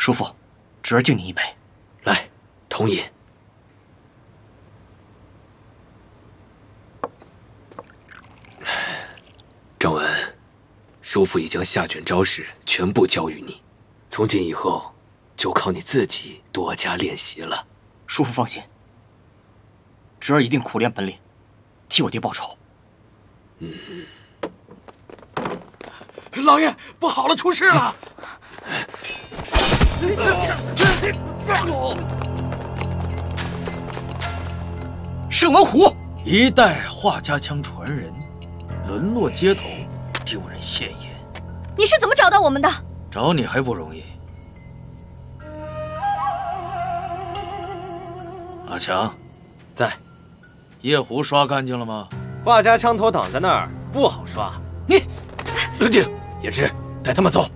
叔父，侄儿敬你一杯。 来，同饮。郑文，叔父已将下卷招式全部教于你，从今以后就靠你自己多加练习了。 叔父放心，侄儿一定苦练本领，替我爹报仇。 老爷，不好了，出事了！ 盛文虎， 一代画家枪传人，沦落街头，丢人现眼。 你是怎么找到我们的？ 找你还不容易。阿强， 在。 夜壶刷干净了吗？ 画家枪头挡在那儿，不好刷。 你，冷静，也是，带他们走。